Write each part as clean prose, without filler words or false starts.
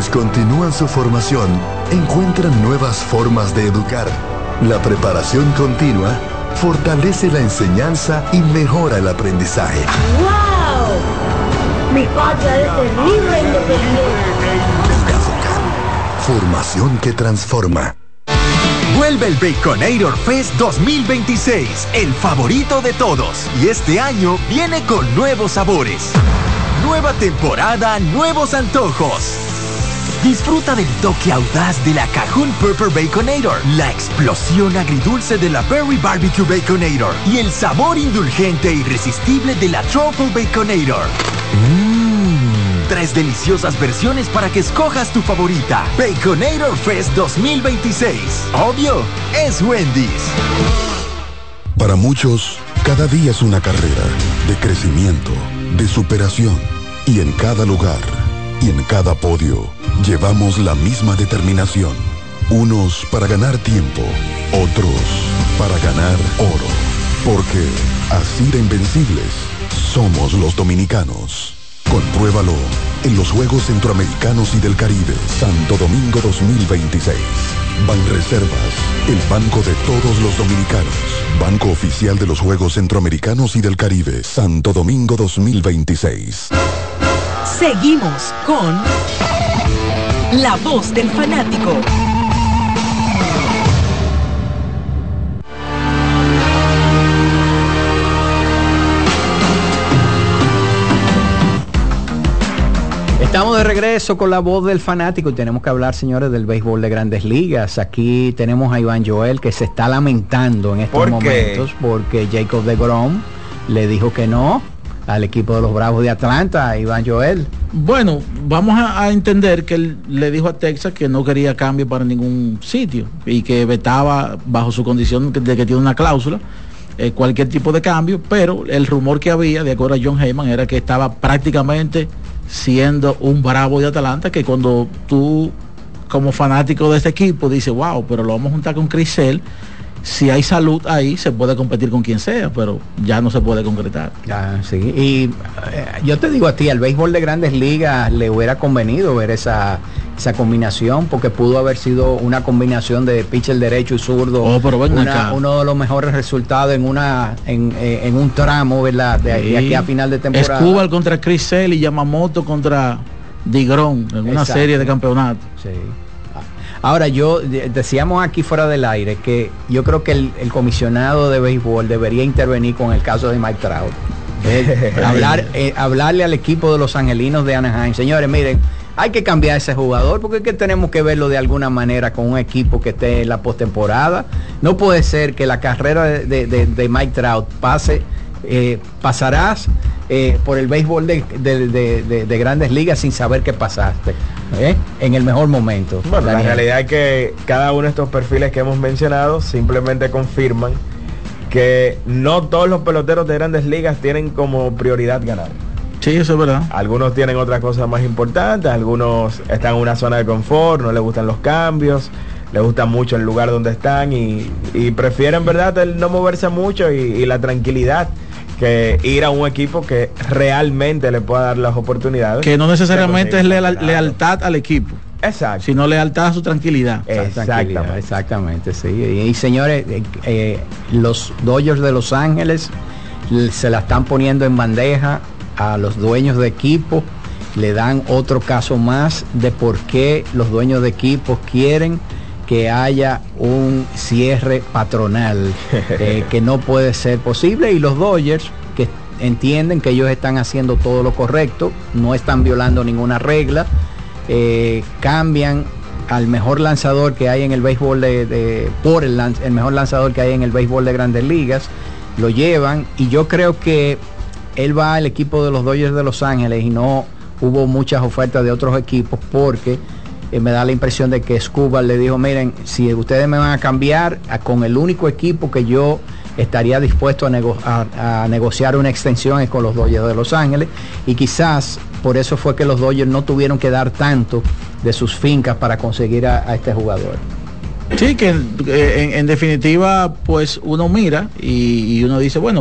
niños continúan su formación, encuentran nuevas formas de educar. La preparación continua fortalece la enseñanza y mejora el aprendizaje. ¡Wow! Mi patria es terrible independiente. Formación que transforma. Vuelve el Baconator Fest 2026, el favorito de todos. Y este año viene con nuevos sabores. Nueva temporada, nuevos antojos. Disfruta del toque audaz de la Cajun Pepper Baconator, la explosión agridulce de la Berry Barbecue Baconator y el sabor indulgente e irresistible de la Truffle Baconator. 3 deliciosas versiones para que escojas tu favorita. Baconator Fest 2026. Obvio, es Wendy's. Para muchos, cada día es una carrera de crecimiento, de superación. Y en cada lugar, y en cada podio, llevamos la misma determinación. Unos para ganar tiempo, otros para ganar oro. Porque así de invencibles somos los dominicanos. Compruébalo en los Juegos Centroamericanos y del Caribe, Santo Domingo 2026. Banreservas, el banco de todos los dominicanos. Banco oficial de los Juegos Centroamericanos y del Caribe, Santo Domingo 2026. Seguimos con La Voz del Fanático. Estamos de regreso con La Voz del Fanático y tenemos que hablar, señores, del béisbol de Grandes Ligas. Aquí tenemos a Iván Joel, que se está lamentando en estos momentos porque Jacob deGrom le dijo que no al equipo de los Bravos de Atlanta. Iván Joel. Bueno, vamos a entender que él le dijo a Texas que no quería cambio para ningún sitio y que vetaba bajo su condición de que tiene una cláusula cualquier tipo de cambio, pero el rumor que había, de acuerdo a John Heyman, era que estaba prácticamente siendo un Bravo de Atlanta, que cuando tú como fanático de este equipo dices, wow, pero lo vamos a juntar con Chris Sale, si hay salud ahí se puede competir con quien sea, pero ya no se puede concretar. Sí. Y yo te digo a ti, al béisbol de Grandes Ligas le hubiera convenido ver esa combinación, porque pudo haber sido una combinación de pitcher derecho y zurdo, uno de los mejores resultados en un tramo, ¿verdad? De aquí a final de temporada. Escobar contra Chris Sale y Yamamoto contra deGrom en una serie de campeonatos. Sí. Ahora, decíamos aquí fuera del aire que yo creo que el comisionado de béisbol debería intervenir con el caso de Mike Trout. Hablarle al equipo de los angelinos de Anaheim, señores, miren, hay que cambiar ese jugador porque es que tenemos que verlo de alguna manera con un equipo que esté en la postemporada. No puede ser que la carrera de Mike Trout pasarás por el béisbol de Grandes Ligas sin saber qué pasaste en el mejor momento. Bueno, la realidad es que cada uno de estos perfiles que hemos mencionado simplemente confirman que no todos los peloteros de Grandes Ligas tienen como prioridad ganar. Sí, eso es verdad. Algunos tienen otras cosas más importantes, algunos están en una zona de confort, no les gustan los cambios, les gusta mucho el lugar donde están y prefieren, ¿verdad?, el no moverse mucho y la tranquilidad, que ir a un equipo que realmente le pueda dar las oportunidades. Que no necesariamente es lealtad al equipo. Exacto. Sino lealtad a su tranquilidad. Exactamente, sí. Y señores, los Dodgers de Los Ángeles se la están poniendo en bandeja a los dueños de equipo. Le dan otro caso más de por qué los dueños de equipos quieren que haya un cierre patronal que no puede ser posible, y los Dodgers, que entienden que ellos están haciendo todo lo correcto, no están violando ninguna regla, cambian al mejor lanzador que hay en el béisbol por el mejor lanzador que hay en el béisbol de Grandes Ligas, lo llevan, y yo creo que él va al equipo de los Dodgers de Los Ángeles y no hubo muchas ofertas de otros equipos, porque me da la impresión de que Escobar le dijo, miren, si ustedes me van a cambiar, con el único equipo que yo estaría dispuesto a negociar una extensión es con los Dodgers de Los Ángeles, y quizás por eso fue que los Dodgers no tuvieron que dar tanto de sus fincas para conseguir a este jugador. Sí, que en definitiva, pues uno mira y uno dice, bueno,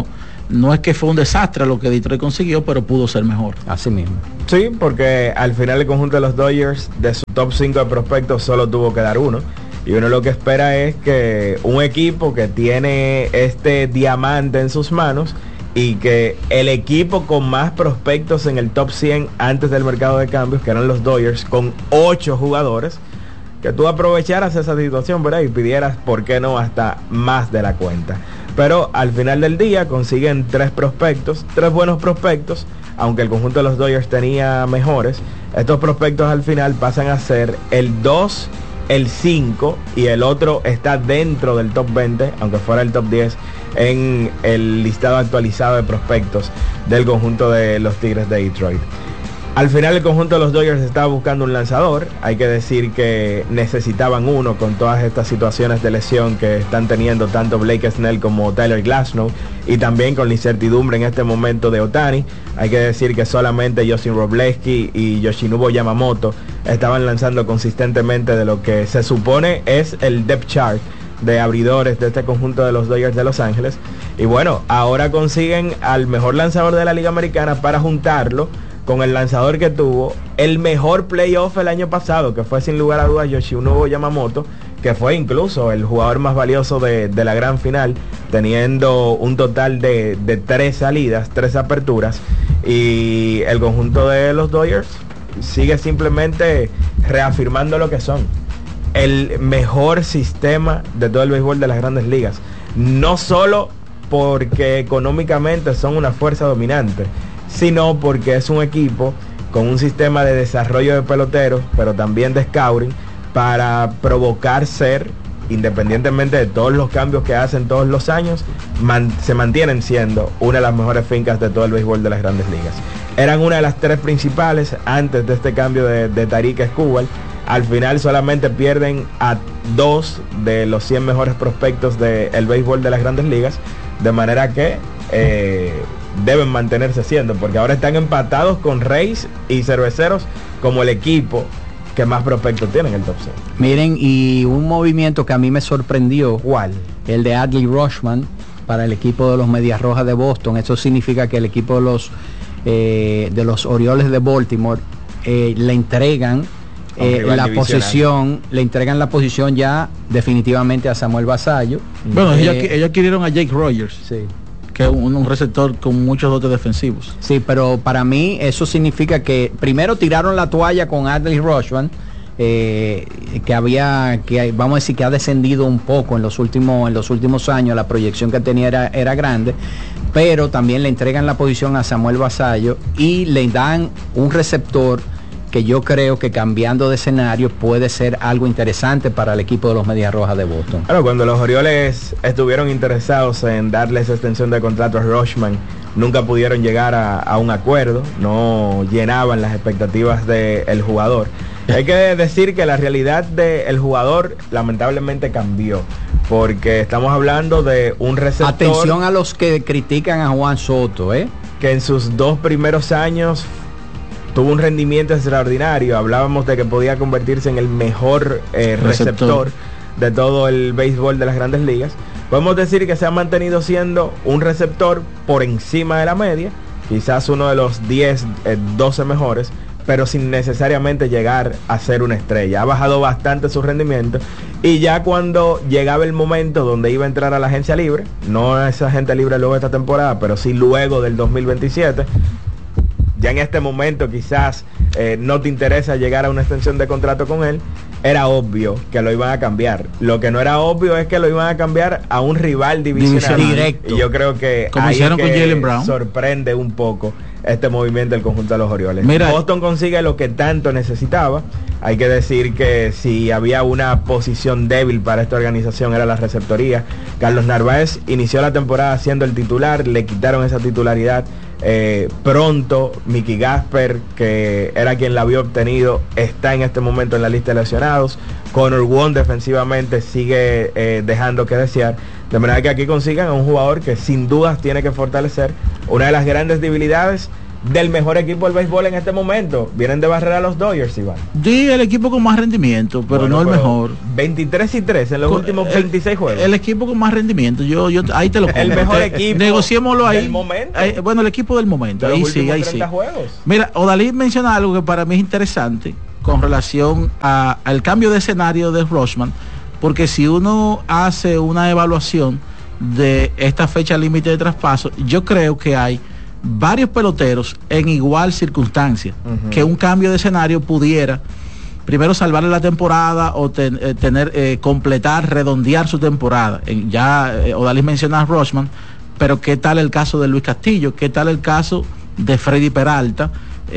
no es que fue un desastre lo que Detroit consiguió, pero pudo ser mejor. Así mismo. Sí, porque al final el conjunto de los Dodgers, de su top 5 de prospectos, solo tuvo que dar uno. Y uno lo que espera es que un equipo que tiene este diamante en sus manos y que el equipo con más prospectos en el top 100 antes del mercado de cambios, que eran los Dodgers, con 8 jugadores, que tú aprovecharas esa situación, ¿verdad? Y pidieras, ¿por qué no?, hasta más de la cuenta. Pero al final del día consiguen 3 buenos prospectos, aunque el conjunto de los Dodgers tenía mejores. Estos prospectos al final pasan a ser el 2, el 5 y el otro está dentro del top 20, aunque fuera el top 10, en el listado actualizado de prospectos del conjunto de los Tigres de Detroit. Al final el conjunto de los Dodgers estaba buscando un lanzador. Hay que decir que necesitaban uno con todas estas situaciones de lesión que están teniendo tanto Blake Snell como Tyler Glasnow, y también con la incertidumbre en este momento de Ohtani. Hay que decir que solamente Justin Robleski y Yoshinobu Yamamoto estaban lanzando consistentemente de lo que se supone es el depth chart de abridores de este conjunto de los Dodgers de Los Ángeles. Y bueno, ahora consiguen al mejor lanzador de la Liga Americana para juntarlo con el lanzador que tuvo el mejor playoff el año pasado, que fue sin lugar a dudas Yoshinobu Yamamoto, que fue incluso el jugador más valioso de la gran final, teniendo un total de 3 salidas, 3 aperturas, y el conjunto de los Dodgers sigue simplemente reafirmando lo que son el mejor sistema de todo el béisbol de las grandes ligas, no solo porque económicamente son una fuerza dominante, sino porque es un equipo con un sistema de desarrollo de peloteros, pero también de scouting, para provocar ser, independientemente de todos los cambios que hacen todos los años, se mantienen siendo una de las mejores fincas de todo el béisbol de las grandes ligas. Eran una de las 3 principales antes de este cambio de Tarik Skubal. Al final solamente pierden a 2 de los 100 mejores prospectos del béisbol de las grandes ligas, de manera que deben mantenerse siendo, porque ahora están empatados con Reyes y Cerveceros como el equipo que más prospectos tiene en el top 100. Miren, y un movimiento que a mí me sorprendió, ¿cuál? El de Adley Rutschman para el equipo de los Medias Rojas de Boston. Eso significa que el equipo de los Orioles de Baltimore le entregan la posición ya definitivamente a Samuel Basallo. Bueno, ellos adquirieron a Jake Rogers, sí, que es un receptor con muchos dotes defensivos. Sí, pero para mí eso significa que primero tiraron la toalla con Adley Rutschman, que vamos a decir que ha descendido un poco en los últimos años. La proyección que tenía era grande, pero también le entregan la posición a Samuel Basallo y le dan un receptor que yo creo que cambiando de escenario puede ser algo interesante para el equipo de los Medias Rojas de Boston. Claro, cuando los Orioles estuvieron interesados en darle esa extensión de contrato a Rutschman, nunca pudieron llegar a un acuerdo, no llenaban las expectativas del jugador. Hay que decir que la realidad del jugador lamentablemente cambió, porque estamos hablando de un receptor. Atención a los que critican a Juan Soto, que en sus 2 primeros años tuvo un rendimiento extraordinario. Hablábamos de que podía convertirse en el mejor receptor de todo el béisbol de las grandes ligas. Podemos decir que se ha mantenido siendo un receptor por encima de la media, quizás uno de los 10, 12 mejores, pero sin necesariamente llegar a ser una estrella. Ha bajado bastante su rendimiento, y ya cuando llegaba el momento donde iba a entrar a la agencia libre, no esa agencia libre luego de esta temporada, pero sí luego del 2027, ya en este momento quizás no te interesa llegar a una extensión de contrato con él, era obvio que lo iban a cambiar. Lo que no era obvio es que lo iban a cambiar a un rival divisional directo. Y yo creo que como hicieron con Jaylen Brown, sorprende un poco este movimiento del conjunto de los Orioles. Mira, Boston consigue lo que tanto necesitaba. Hay que decir que si había una posición débil para esta organización era la receptoría. Carlos Narváez inició la temporada siendo el titular, le quitaron esa titularidad. Pronto Mickey Gasper, que era quien la había obtenido, está en este momento en la lista de lesionados. Connor Wong defensivamente sigue dejando que desear, de manera que aquí consigan a un jugador que sin dudas tiene que fortalecer una de las grandes debilidades del mejor equipo del béisbol en este momento. Vienen de barrer a los Dodgers, Iván. Sí, el equipo con más rendimiento, pero Bueno, no el mejor. 23-3 en los últimos 26 juegos. El equipo con más rendimiento, yo ahí te lo pongo. El mejor equipo negociémoslo ahí. del momento. Bueno, el equipo del momento. De los Ahí sí, últimos ahí 30 sí. juegos. Mira, Odalí menciona algo que para mí es interesante con relación al cambio de escenario de Rosman, porque si uno hace una evaluación de esta fecha límite de traspaso, yo creo que hay varios peloteros en igual circunstancia, que un cambio de escenario pudiera primero salvarle la temporada o completar, redondear su temporada. Odalis menciona a Rosman, pero ¿qué tal el caso de Luis Castillo? ¿Qué tal el caso de Freddy Peralta?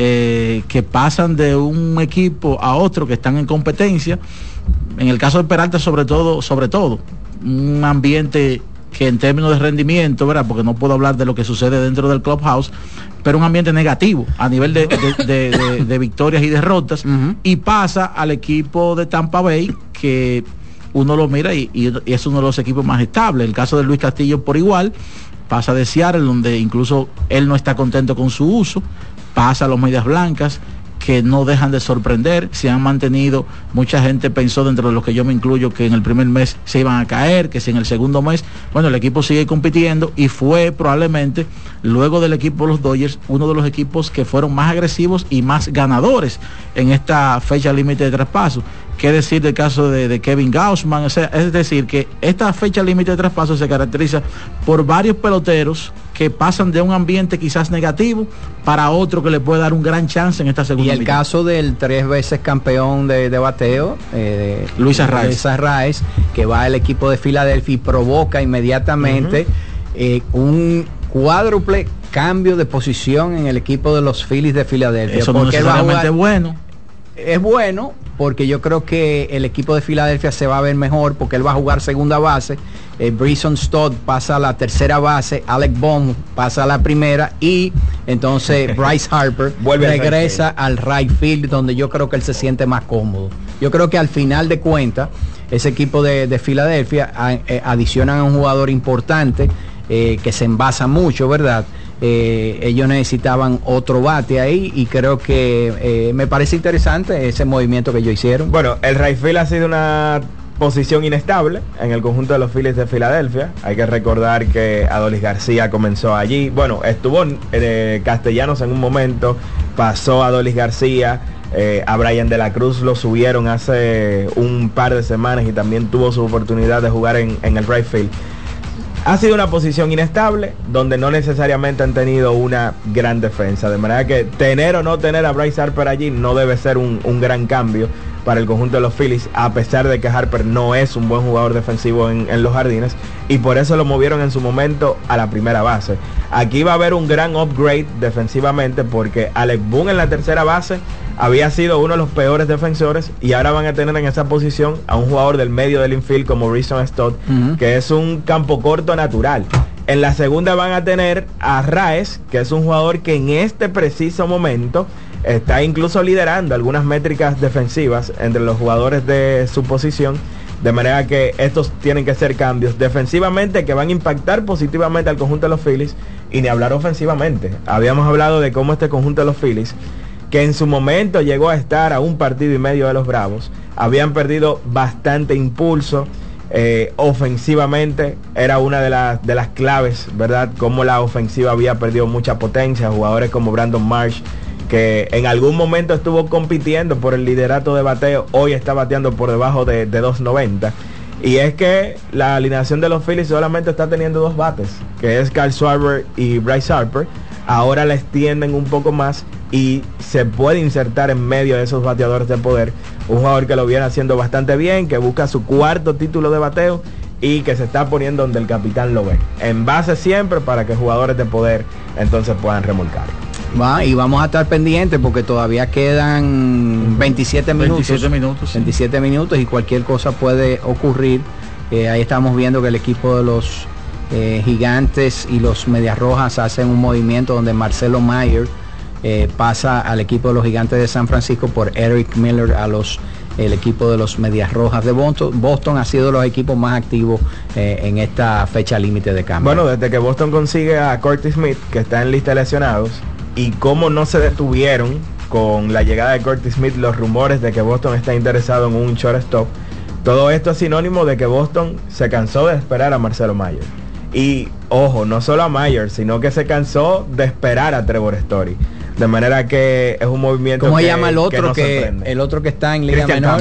Que pasan de un equipo a otro, que están en competencia. En el caso de Peralta sobre todo, un ambiente que en términos de rendimiento, ¿verdad? Porque no puedo hablar de lo que sucede dentro del clubhouse, pero un ambiente negativo a nivel de victorias y derrotas, y pasa al equipo de Tampa Bay, que uno lo mira y es uno de los equipos más estables. El caso de Luis Castillo por igual, pasa de Seattle, donde incluso él no está contento con su uso, pasa a los Medias Blancas, que no dejan de sorprender, se han mantenido. Mucha gente pensó, dentro de los que yo me incluyo, que en el primer mes se iban a caer, que si en el segundo mes, bueno, el equipo sigue compitiendo, y fue probablemente, luego del equipo de los Dodgers, uno de los equipos que fueron más agresivos y más ganadores en esta fecha límite de traspaso. ¿Qué decir del caso de Kevin Gausman? O sea, es decir, que esta fecha límite de traspaso se caracteriza por varios peloteros que pasan de un ambiente quizás negativo para otro que le puede dar un gran chance en esta segunda mitad. Y el caso del 3 veces campeón de bateo, Luis Arraez, que va al equipo de Filadelfia y provoca inmediatamente un cuádruple cambio de posición en el equipo de los Phillies de Filadelfia. Eso no es necesariamente bueno. Es bueno porque yo creo que el equipo de Filadelfia se va a ver mejor, porque él va a jugar segunda base, Bryson Stott pasa a la tercera base, Alec Bohm pasa a la primera, y entonces Bryce Harper regresa al right field, donde yo creo que él se siente más cómodo. Yo creo que al final de cuentas ese equipo de Filadelfia adicionan a un jugador importante que se envasa mucho, ¿verdad? Ellos necesitaban otro bate ahí, y creo que me parece interesante ese movimiento que ellos hicieron. Bueno, el right field ha sido una posición inestable en el conjunto de los Phillies de Filadelfia. Hay que recordar que Adolis García comenzó allí. Bueno, estuvo Castellanos en un momento, pasó a Adolis García, a Brian de la Cruz lo subieron hace un par de semanas y también tuvo su oportunidad de jugar en el right field. Ha sido una posición inestable, donde no necesariamente han tenido una gran defensa, de manera que tener o no tener a Bryce Harper allí no debe ser un gran cambio para el conjunto de los Phillies, a pesar de que Harper no es un buen jugador defensivo en los jardines, y por eso lo movieron en su momento a la primera base. Aquí va a haber un gran upgrade defensivamente, porque Alec Bohm en la tercera base había sido uno de los peores defensores, y ahora van a tener en esa posición a un jugador del medio del infield como Bryson Stott, que es un campo corto natural. En la segunda van a tener a Raes, que es un jugador que en este preciso momento está incluso liderando algunas métricas defensivas entre los jugadores de su posición, de manera que estos tienen que ser cambios defensivamente que van a impactar positivamente al conjunto de los Phillies, y ni hablar ofensivamente. Habíamos hablado de cómo este conjunto de los Phillies, que en su momento llegó a estar a un partido y medio de los Bravos, habían perdido bastante impulso. Ofensivamente era una de las claves, ¿verdad? Como la ofensiva había perdido mucha potencia. Jugadores como Brandon Marsh, que en algún momento estuvo compitiendo por el liderato de bateo, hoy está bateando por debajo de 2.90. Y es que la alineación de los Phillies solamente está teniendo dos bates, que es Kyle Schwarber y Bryce Harper. Ahora la extienden un poco más y se puede insertar en medio de esos bateadores de poder un jugador que lo viene haciendo bastante bien, que busca su cuarto título de bateo y que se está poniendo donde el capitán lo ve, en base siempre, para que jugadores de poder entonces puedan remolcar. Y vamos a estar pendientes, porque todavía quedan 27 minutos y cualquier cosa puede ocurrir. Ahí estamos viendo que el equipo de los Gigantes y los Medias Rojas hacen un movimiento donde Marcelo Mayer pasa al equipo de los Gigantes de San Francisco por Eric Miller el equipo de los Medias Rojas de Boston. Boston ha sido los equipos más activos en esta fecha límite de cambio. Bueno, desde que Boston consigue a Curtis Smith, que está en lista de lesionados, y cómo no se detuvieron con la llegada de Curtis Smith los rumores de que Boston está interesado en un shortstop. Todo esto es sinónimo de que Boston se cansó de esperar a Marcelo Mayer. Y ojo, no solo a Mayer, sino que se cansó de esperar a Trevor Story. De manera que es un movimiento ¿Cómo que, se llama el otro que, el otro que está en Liga Christian Menor?